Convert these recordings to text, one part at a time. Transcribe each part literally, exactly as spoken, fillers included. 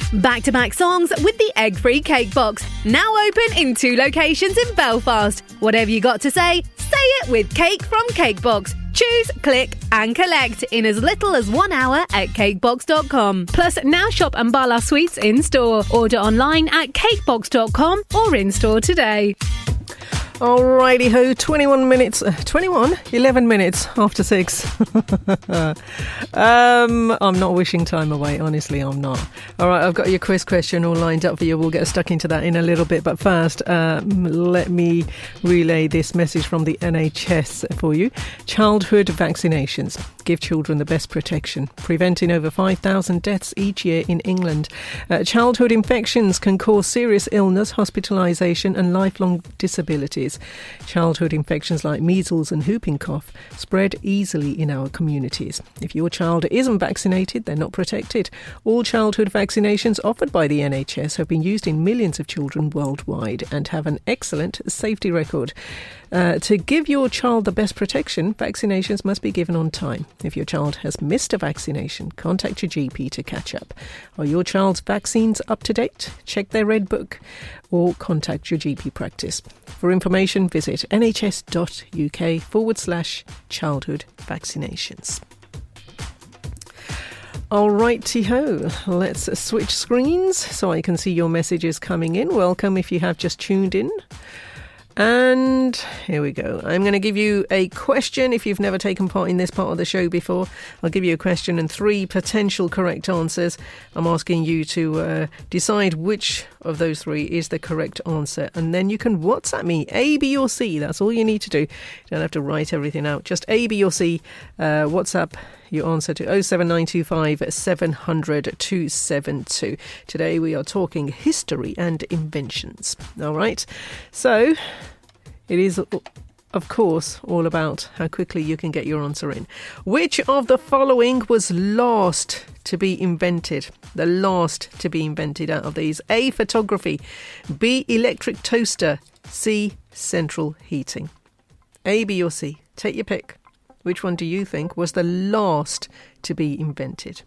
Back-to-back songs with the egg-free cake box. Now open in two locations in Belfast. Whatever you got to say, say it with Cake from Cakebox. Choose, click and collect in as little as one hour at cakebox dot com. Plus, now shop Ambala Sweets in-store. Order online at cakebox dot com or in-store today. Alrighty ho, twenty-one minutes, uh, twenty-one, eleven minutes after six. um, I'm not wishing time away, honestly, I'm not. Alright, I've got your quiz question all lined up for you. We'll get stuck into that in a little bit, but first, um, let me relay this message from the N H S for you. Childhood vaccinations give children the best protection, preventing over five thousand deaths each year in England. Uh, childhood infections can cause serious illness, hospitalisation and lifelong disabilities. Childhood infections like measles and whooping cough spread easily in our communities. If your child isn't vaccinated, they're not protected. All childhood vaccinations offered by the N H S have been used in millions of children worldwide and have an excellent safety record. Uh, to give your child the best protection, vaccinations must be given on time. If your child has missed a vaccination, contact your G P to catch up. Are your child's vaccines up to date? Check their red book or contact your G P practice. For information, visit nhs.uk forward slash childhood vaccinations. Alrighty-ho, let's switch screens so I can see your messages coming in. Welcome if you have just tuned in. And here we go. I'm going to give you a question. If you've never taken part in this part of the show before, I'll give you a question and three potential correct answers. I'm asking you to uh, decide which of those three is the correct answer. And then you can WhatsApp me, A, B or C. That's all you need to do. You don't have to write everything out. Just A, B or C. Uh, WhatsApp your answer to oh seven nine two five seven hundred two seven two. Today we are talking history and inventions. All right. So it is, of course, all about how quickly you can get your answer in. Which of the following was last to be invented? The last to be invented out of these. A, photography. B, electric toaster. C, central heating. A, B or C. Take your pick. Which one do you think was the last to be invented?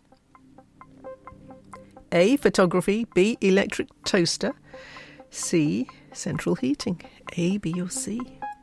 A, photography. B, electric toaster. C, central heating. A, B or C?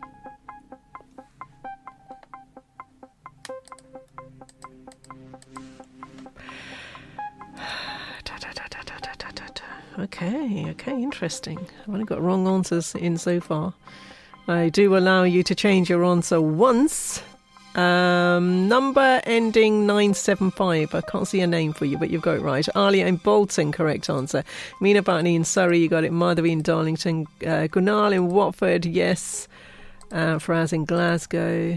Okay, okay, interesting. I've only got wrong answers in so far. I do allow you to change your answer once. Um, number ending nine seven five. I can't see a name for you, but you've got it right. Alia in Bolton, correct answer. Mina Batney in Surrey, you got it. Madhavi in Darlington. Uh, Kunal in Watford, yes. Uh, Fraz in Glasgow,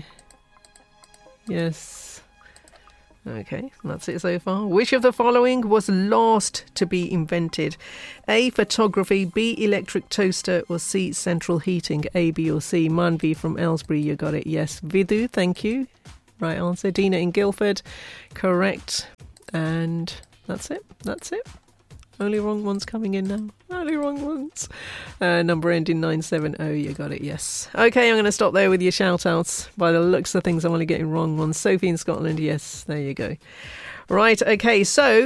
yes. Okay, that's it so far. Which of the following was last to be invented? A, photography. B, electric toaster. Or C, central heating. A, B or C? Manvi from Aylesbury, you got it. Yes. Vidhu, thank you. Right answer. Dina in Guildford, correct. And that's it. That's it. Only wrong ones coming in now. Only wrong ones. Uh, number ending nine seven oh, you got it, yes. Okay, I'm going to stop there with your shout-outs. By the looks of things, I'm only getting wrong ones. Sophie in Scotland, yes, there you go. Right, okay, so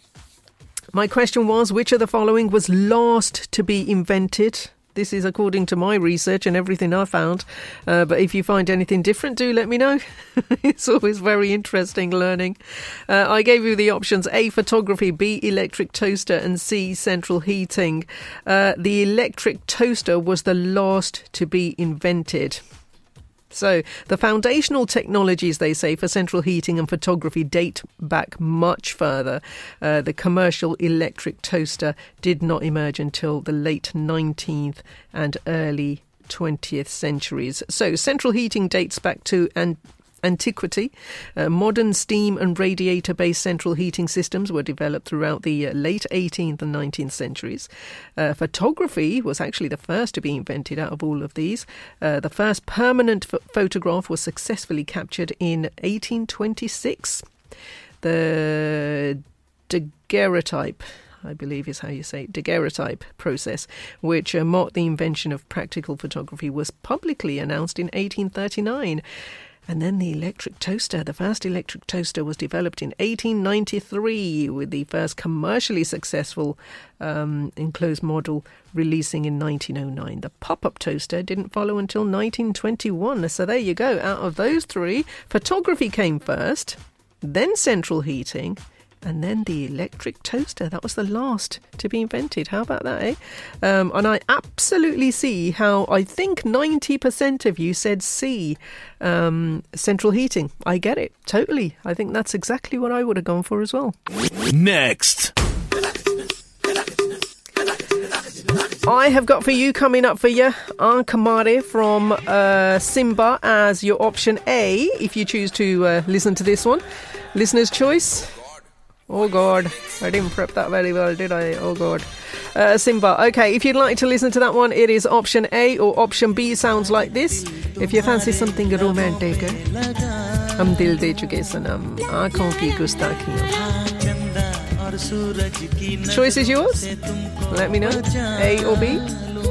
my question was, which of the following was last to be invented? This is according to my research and everything I found. Uh, but if you find anything different, do let me know. It's always very interesting learning. Uh, I gave you the options: A, photography, B, electric toaster, and C, central heating. Uh, the electric toaster was the last to be invented. So the foundational technologies, they say, for central heating and photography date back much further. Uh, the commercial electric toaster did not emerge until the late nineteenth and early twentieth centuries. So central heating dates back to an antiquity. Uh, modern steam and radiator-based central heating systems were developed throughout the uh, late eighteenth and nineteenth centuries. Uh, photography was actually the first to be invented out of all of these. Uh, the first permanent f- photograph was successfully captured in eighteen twenty-six. The daguerreotype, I believe is how you say it, daguerreotype process, which uh, marked the invention of practical photography, was publicly announced in eighteen thirty-nine. And then the electric toaster. The first electric toaster was developed in eighteen ninety-three, with the first commercially successful um, enclosed model releasing in nineteen oh nine. The pop-up toaster didn't follow until nineteen twenty-one. So there you go. Out of those three, photography came first, then central heating, and then the electric toaster. That was the last to be invented. How about that, eh? Um, and I absolutely see how I think ninety percent of you said C, um, central heating. I get it. Totally. I think that's exactly what I would have gone for as well. Next. I have got for you, coming up for you, Ankamare from uh, Simba as your option A, if you choose to uh, listen to this one. Listener's choice. Oh, God. I didn't prep that very well, did I? Oh, God. Uh, Simba. Okay, if you'd like to listen to that one, it is option A, or option B sounds like this. If you fancy something romantic, hum dil de chuke sanam, aankhon ki gustakiyan. Choice is yours. Let me know. A or B.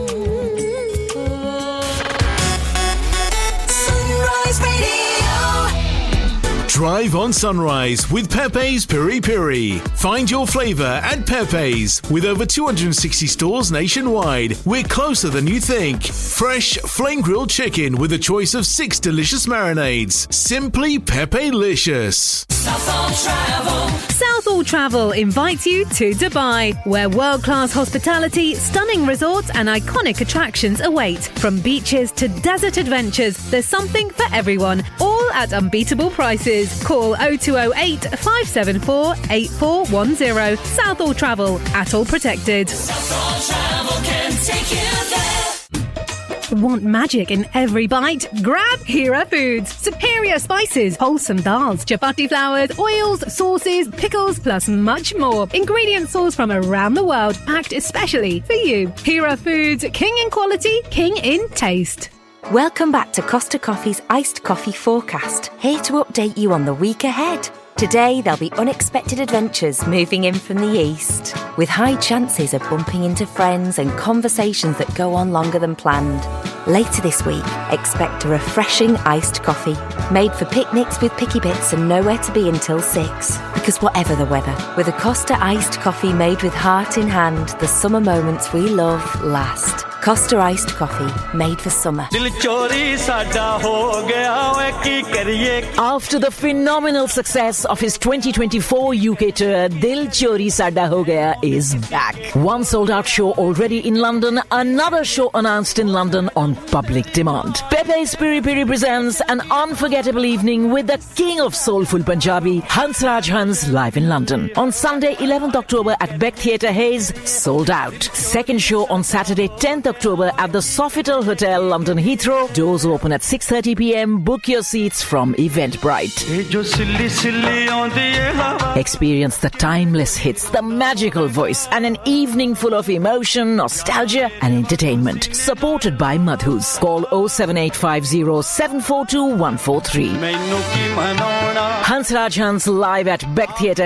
Sunrise Radio. Drive on Sunrise with Pepe's Piri Piri. Find your flavour at Pepe's. With over two hundred sixty stores nationwide, we're closer than you think. Fresh flame-grilled chicken with a choice of six delicious marinades. Simply Pepe-licious. Southall Travel. Southall Travel invites you to Dubai, where world-class hospitality, stunning resorts and iconic attractions await. From beaches to desert adventures, there's something for everyone, all at unbeatable prices. Call oh two oh eight, five seven four, eight four one oh. Southall Travel, at all protected. Southall Travel can take you there. Want magic in every bite? Grab Hira Foods. Superior spices, wholesome dals, chapati flours, oils, sauces, pickles, plus much more. Ingredients sourced from around the world, packed especially for you. Hira Foods, king in quality, king in taste. Welcome back to Costa Coffee's Iced Coffee Forecast, here to update you on the week ahead. Today, there'll be unexpected adventures moving in from the east, with high chances of bumping into friends and conversations that go on longer than planned. Later this week, expect a refreshing iced coffee, made for picnics with picky bits and nowhere to be until six. Because whatever the weather, with a Costa iced coffee made with heart in hand, the summer moments we love last. Costa iced coffee, made for summer. After the phenomenal success of his twenty twenty-four U K tour, Dil Chori Sada Ho Gaya is back. One sold-out show already in London, another show announced in London on public demand. Pepe's Piri Piri presents an unforgettable evening with the king of soulful Punjabi, Hansraj Hans, live in London. On Sunday, eleventh October at Beck Theatre Hayes, sold out. Second show on Saturday, tenth October at the Sofitel Hotel, London Heathrow. Doors open at six thirty p.m. Book your seats from Eventbrite. Experience the timeless hits, the magical voice, and an evening full of emotion, nostalgia, and entertainment. Supported by Madhus. Call oh seven eight five oh, seven four two, one four three. Hansraj Hans live at Beck Theatre